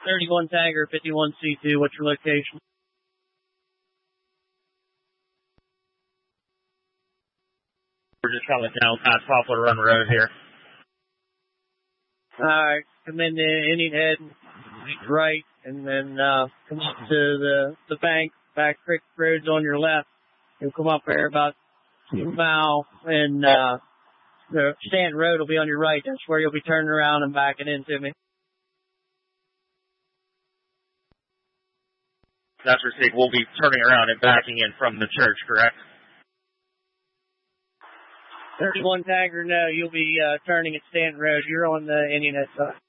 31 Tagger, 51C2. What's your location? We're just coming down past Poplar Run Road here. All right. Come into Indian Head, right, and then come up to the bank. Back Creek Road's on your left. You'll come up there about 2 miles, and the Stanton Road will be on your right. That's where you'll be turning around and backing into me. That's received. We'll be turning around and backing in from the church, correct? 31 Tagger, no, you'll be turning at Stanton Road. You're on the Indian Head side.